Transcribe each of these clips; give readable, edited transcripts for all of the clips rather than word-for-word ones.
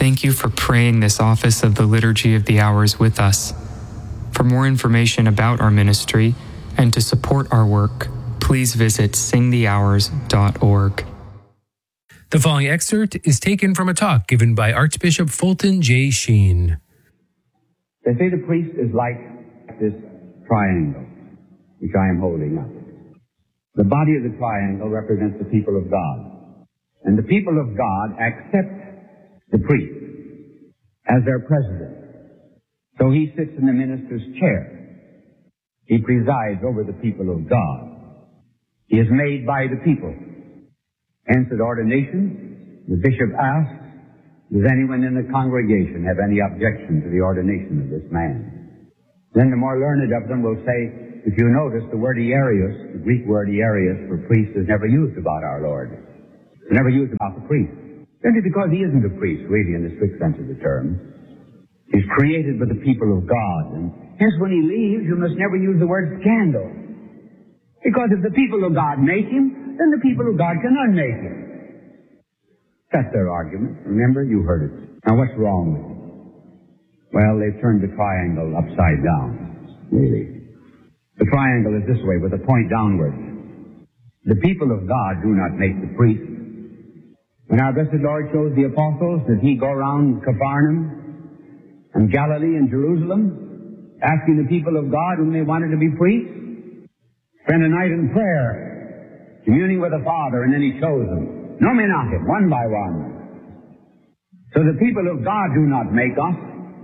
Thank you for praying this office of the Liturgy of the Hours with us. For more information about our ministry and to support our work, please visit singthehours.org. The following excerpt is taken from a talk given by Archbishop Fulton J. Sheen. They say the priest is like this triangle, which I am holding up. The body of the triangle represents the people of God. And the people of God accept the priest as their president. So he sits in the minister's chair. He presides over the people of God. He is made by the people. Hence, at ordination, the bishop asks, does anyone in the congregation have any objection to the ordination of this man? Then the more learned of them will say, if you notice, the word Iarius, the Greek word Iarius for priest, is never used about our Lord. It's never used about the priest. Simply because he isn't a priest, really, in the strict sense of the term. He's created by the people of God. And hence, when he leaves, you must never use the word scandal. Because if the people of God make him, then the people of God can unmake him. That's their argument. Remember, you heard it. Now, what's wrong with it? Well, they've turned the triangle upside down, really. The triangle is this way, with a point downward. The people of God do not make the priest. When our blessed Lord chose the apostles, did he go around Capharnaum and Galilee and Jerusalem, asking the people of God whom they wanted to be priests? Spend a night in prayer, communing with the Father, and then he chose them. Nominated, one by one. So the people of God do not make us.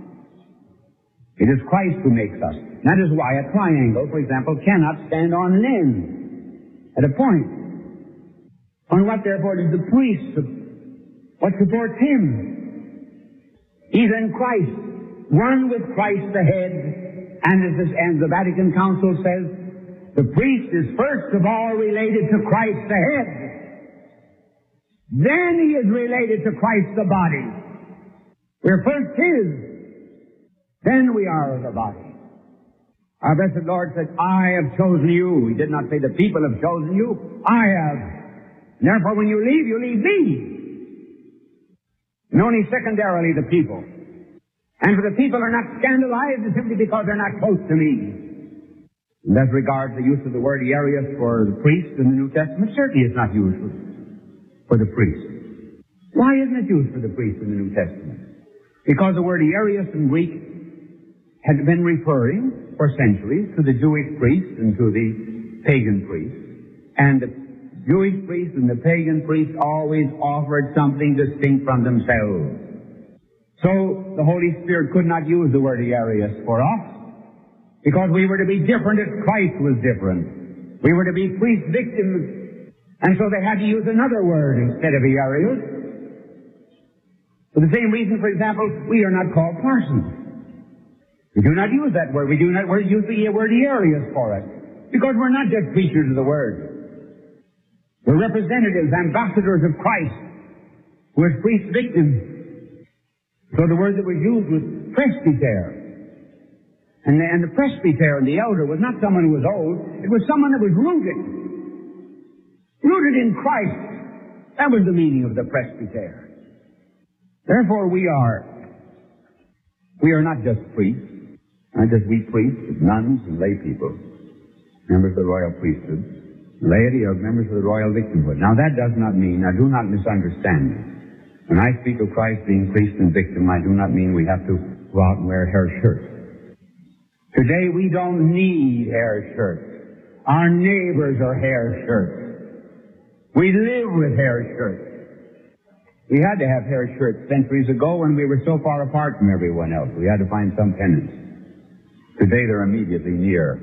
It is Christ who makes us. That is why a triangle, for example, cannot stand on an end at a point. On what, therefore, does the priest, what supports him? He's in Christ, one with Christ the head, and the Vatican Council says, the priest is first of all related to Christ the head. Then he is related to Christ the body. We're first his, then we are the body. Our blessed Lord said, I have chosen you. He did not say the people have chosen you. I have. Therefore, when you leave me. And only secondarily the people. And for the people are not scandalized simply because they're not close to me. And as regards the use of the word Iarius for the priest in the New Testament, certainly it's not used for the priest. Why isn't it used for the priest in the New Testament? Because the word Iarius in Greek had been referring for centuries to the Jewish priest and to the pagan priest. And the Jewish priest and the pagan priest always offered something distinct from themselves. So the Holy Spirit could not use the word Iarius for us because we were to be different as Christ was different. We were to be priest victims, and so they had to use another word instead of Iarius. For the same reason, for example, we are not called parsons. We do not use that word. We do not use the word Iarius for it because we're not just preachers of the word. We're representatives, ambassadors of Christ, who is priest victims. So the word that was used was presbyter. And the presbyter and the elder was not someone who was old. It was someone that was rooted. Rooted in Christ. That was the meaning of the presbyter. Therefore we are not just priests, not just we priests, but nuns and lay people, members of the royal priesthood. Laity are members of the royal victimhood. Now that does not mean, now do not misunderstand me. When I speak of Christ being priest and victim, I do not mean we have to go out and wear hair shirts. Today we don't need hair shirts. Our neighbors are hair shirts. We live with hair shirts. We had to have hair shirts centuries ago when we were so far apart from everyone else. We had to find some penance. Today they're immediately near.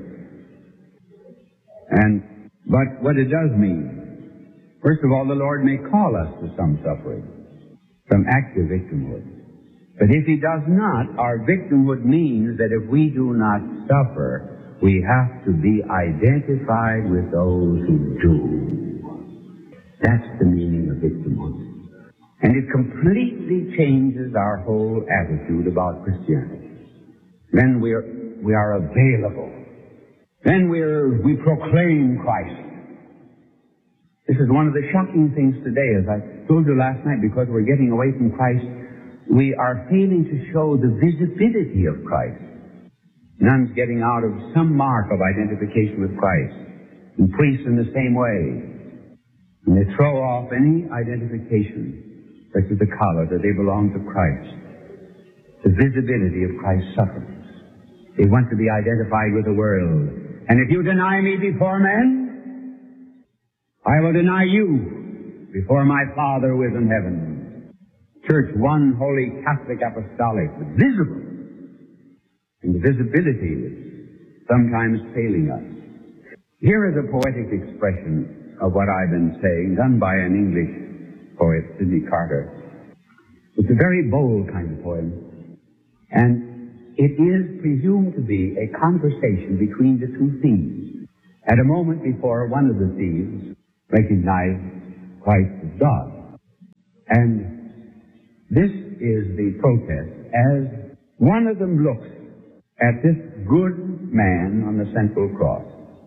But what it does mean, first of all, the Lord may call us to some suffering, some active victimhood. But if he does not, our victimhood means that if we do not suffer, we have to be identified with those who do. That's the meaning of victimhood. And it completely changes our whole attitude about Christianity. Then we are available. Then we proclaim Christ. This is one of the shocking things today, as I told you last night, because we're getting away from Christ. we are failing to show the visibility of Christ. Nuns getting out of some mark of identification with Christ, and priests in the same way. And they throw off any identification, such as the collar, that they belong to Christ. The visibility of Christ's sufferings. They want to be identified with the world. And if you deny me before men, I will deny you before my Father who is in heaven. Church, one holy Catholic apostolic, but visible. And the visibility is sometimes failing us. Here is a poetic expression of what I've been saying, done by an English poet, Sidney Carter. It's a very bold kind of poem. And it is presumed to be a conversation between the two thieves. At a moment before, one of the thieves recognized Christ as God. And this is the protest as one of them looks at this good man on the central cross.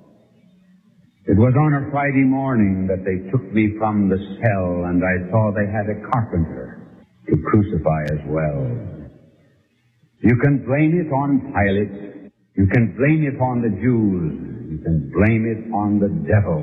It was on a Friday morning that they took me from the cell, and I saw they had a carpenter to crucify as well. You can blame it on Pilate. You can blame it on the Jews. You can blame it on the devil.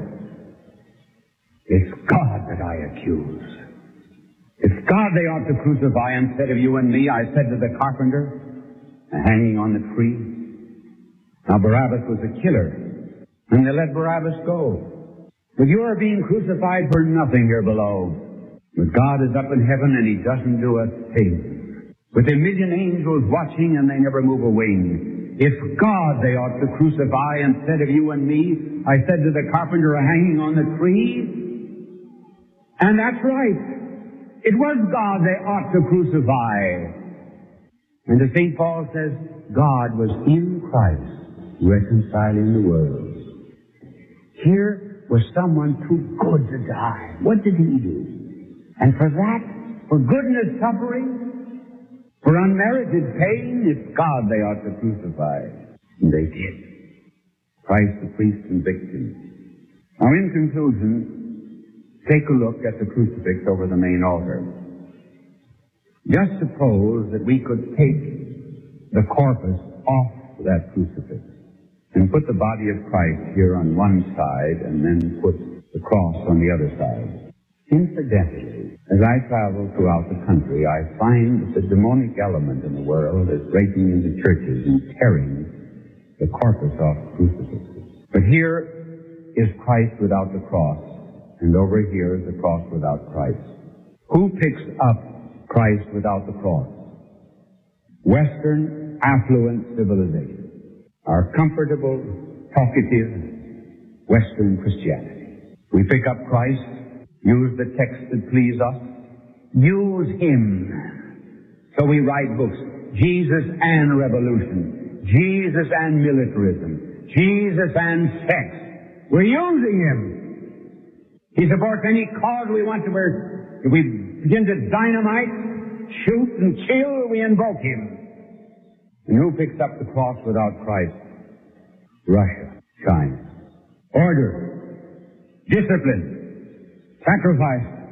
It's God that I accuse. It's God they ought to crucify instead of you and me, I said to the carpenter, hanging on the tree. Now Barabbas was a killer, and they let Barabbas go. But you are being crucified for nothing here below. But God is up in heaven and He doesn't do a thing. With a million angels watching and they never move a wing. It's God they ought to crucify instead of you and me, I said to the carpenter hanging on the tree. And that's right. It was God they ought to crucify. And as St. Paul says, God was in Christ reconciling the world. Here was someone too good to die. What did He do? And for that, for goodness suffering, for unmerited pain, it's God they ought to crucify. And they did. Christ the priest and victim. Now in conclusion, take a look at the crucifix over the main altar. Just suppose that we could take the corpus off that crucifix and put the body of Christ here on one side and then put the cross on the other side. Incidentally, as I travel throughout the country, I find that the demonic element in the world is breaking into churches and tearing the corpus off crucifixes. But here is Christ without the cross, and over here is the cross without Christ. Who picks up Christ without the cross? Western affluent civilization. Our comfortable, talkative Western Christianity. We pick up Christ, use the text that please us, use Him. So we write books, Jesus and revolution, Jesus and militarism, Jesus and sex. We're using Him. He supports any cause we want to. If we begin to dynamite, shoot, and kill, we invoke Him. And who picks up the cross without Christ? Russia, China. Order, discipline, sacrifice,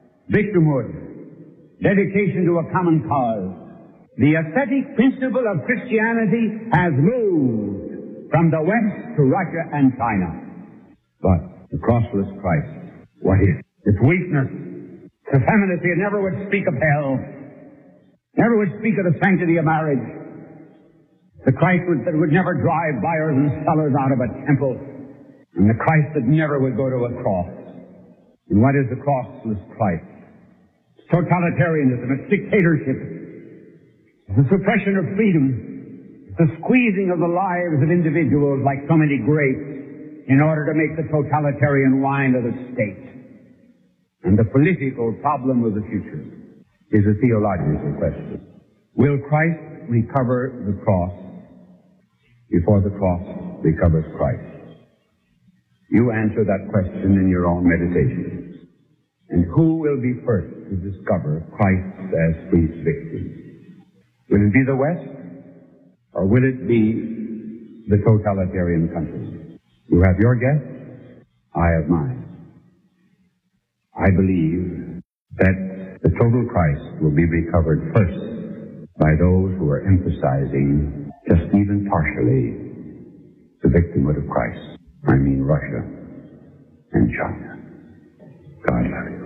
victimhood, dedication to a common cause. The ascetic principle of Christianity has moved from the West to Russia and China. But the crossless Christ, what is it? It's weakness. It's effeminacy. It never would speak of hell. Never would speak of the sanctity of marriage. The Christ that would never drive buyers and sellers out of a temple. And the Christ that never would go to a cross. And what is the crossless Christ? It's totalitarianism. It's dictatorship. It's the suppression of freedom. It's the squeezing of the lives of individuals like so many grapes in order to make the totalitarian wine of the state. And the political problem of the future is a theological question. Will Christ recover the cross before the cross recovers Christ? You answer that question in your own meditations. And who will be first to discover Christ as priest victim? Will it be the West, or will it be the totalitarian countries? You have your guess, I have mine. I believe that The total Christ will be recovered first by those who are emphasizing, just even partially, the victimhood of Christ. I mean Russia and China. God love you.